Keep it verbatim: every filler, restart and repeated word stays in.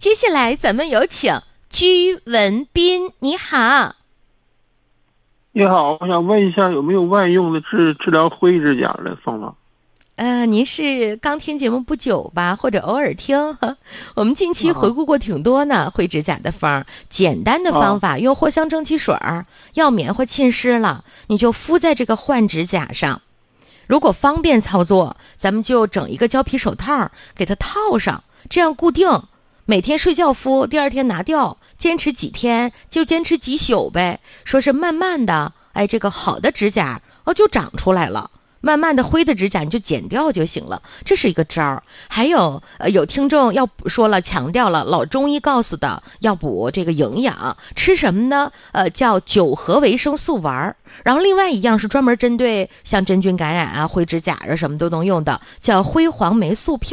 接下来咱们有请居文斌，你好。 你好，我想问一下有没有外用的治治疗灰指甲的方法？ 呃，您是刚听节目不久吧，或者偶尔听？我们近期回顾过挺多呢，灰指甲的方，简单的方法，用藿香正气水儿，要棉花浸湿了，你就敷在这个患指甲上。如果方便操作，咱们就整一个胶皮手套给它套上，这样固定，每天睡觉敷，第二天拿掉，坚持几天就坚持几宿呗。说是慢慢的，哎，这个好的指甲哦就长出来了。慢慢的灰的指甲你就剪掉就行了，这是一个招儿。还有呃，有听众要说了，强调了老中医告诉的要补这个营养，吃什么呢？呃，叫九合维生素丸。然后另外一样是专门针对像真菌感染啊、灰指甲啊什么都能用的，叫灰黄霉素片。